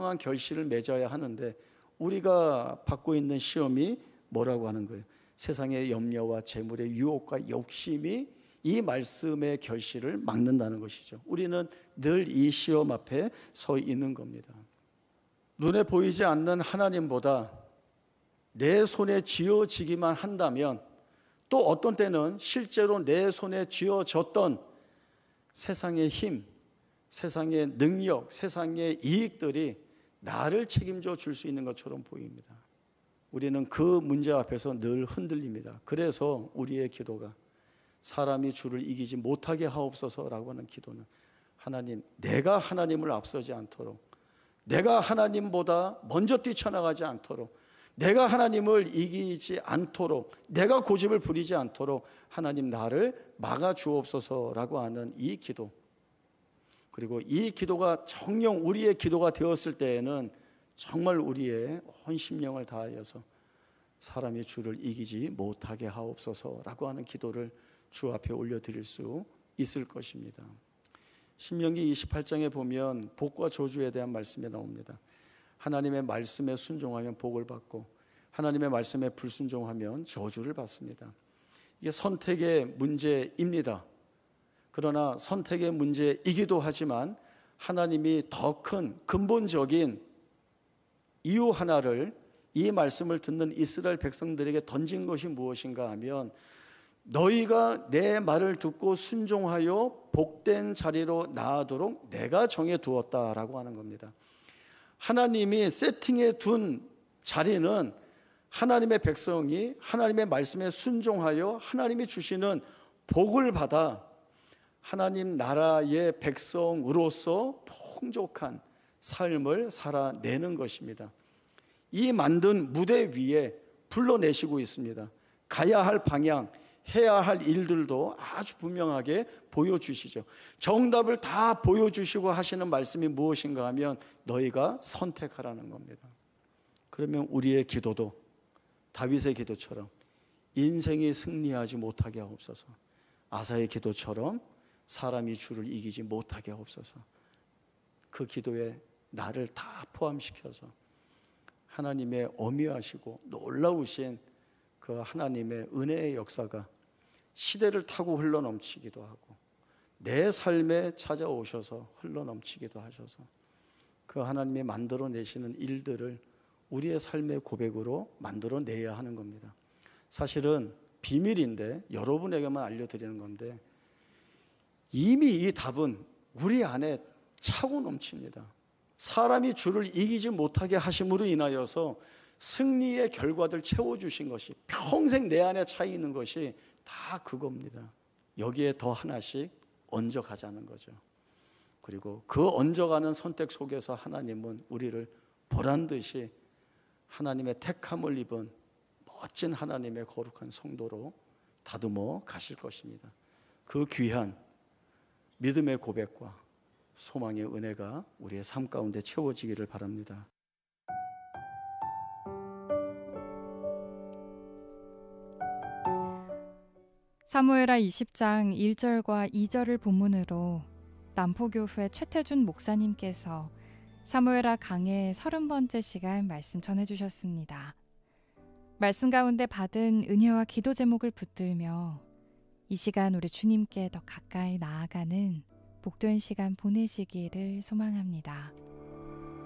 분명한 결실을 맺어야 하는데 우리가 받고 있는 시험이 뭐라고 하는 거예요? 세상의 염려와 재물의 유혹과 욕심이 이 말씀의 결실을 막는다는 것이죠. 우리는 늘 이 시험 앞에 서 있는 겁니다. 눈에 보이지 않는 하나님보다 내 손에 쥐어지기만 한다면, 또 어떤 때는 실제로 내 손에 쥐어졌던 세상의 힘, 세상의 능력, 세상의 이익들이 나를 책임져 줄 수 있는 것처럼 보입니다. 우리는 그 문제 앞에서 늘 흔들립니다. 그래서 우리의 기도가 사람이 주를 이기지 못하게 하옵소서라고 하는 기도는, 하나님, 내가 하나님을 앞서지 않도록, 내가 하나님보다 먼저 뛰쳐나가지 않도록, 내가 하나님을 이기지 않도록, 내가 고집을 부리지 않도록 하나님 나를 막아주옵소서라고 하는 이 기도, 그리고 이 기도가 정녕 우리의 기도가 되었을 때에는 정말 우리의 온 심령을 다하여서 사람이 주를 이기지 못하게 하옵소서라고 하는 기도를 주 앞에 올려드릴 수 있을 것입니다. 신명기 28장에 보면 복과 저주에 대한 말씀이 나옵니다. 하나님의 말씀에 순종하면 복을 받고 하나님의 말씀에 불순종하면 저주를 받습니다. 이게 선택의 문제입니다. 그러나 선택의 문제이기도 하지만 하나님이 더 큰 근본적인 이유 하나를 이 말씀을 듣는 이스라엘 백성들에게 던진 것이 무엇인가 하면, 너희가 내 말을 듣고 순종하여 복된 자리로 나아도록 내가 정해 두었다라고 하는 겁니다. 하나님이 세팅해 둔 자리는 하나님의 백성이 하나님의 말씀에 순종하여 하나님이 주시는 복을 받아 하나님 나라의 백성으로서 풍족한 삶을 살아내는 것입니다. 이 만든 무대 위에 불러내시고 있습니다. 가야 할 방향, 해야 할 일들도 아주 분명하게 보여주시죠. 정답을 다 보여주시고 하시는 말씀이 무엇인가 하면 너희가 선택하라는 겁니다. 그러면 우리의 기도도 다윗의 기도처럼 인생이 승리하지 못하게 하옵소서, 아사의 기도처럼 사람이 주를 이기지 못하게 하옵소서, 그 기도에 나를 다 포함시켜서 하나님의 어미하시고 놀라우신 그 하나님의 은혜의 역사가 시대를 타고 흘러넘치기도 하고 내 삶에 찾아오셔서 흘러넘치기도 하셔서 그 하나님이 만들어내시는 일들을 우리의 삶의 고백으로 만들어내야 하는 겁니다. 사실은 비밀인데 여러분에게만 알려드리는 건데, 이미 이 답은 우리 안에 차고 넘칩니다. 사람이 주를 이기지 못하게 하심으로 인하여서 승리의 결과들 채워주신 것이, 평생 내 안에 차 있는 것이 다 그겁니다. 여기에 더 하나씩 얹어가자는 거죠. 그리고 그 얹어가는 선택 속에서 하나님은 우리를 보란듯이 하나님의 택함을 입은 멋진 하나님의 거룩한 성도로 다듬어 가실 것입니다. 그 귀한 믿음의 고백과 소망의 은혜가 우리의 삶 가운데 채워지기를 바랍니다. 사무엘하 20장 1절과 2절을 본문으로 남포교회 최태준 목사님께서 사무엘하 강해 30번째 시간 말씀 전해주셨습니다. 말씀 가운데 받은 은혜와 기도 제목을 붙들며 이 시간 우리 주님께 더 가까이 나아가는 복된 시간 보내시기를 소망합니다.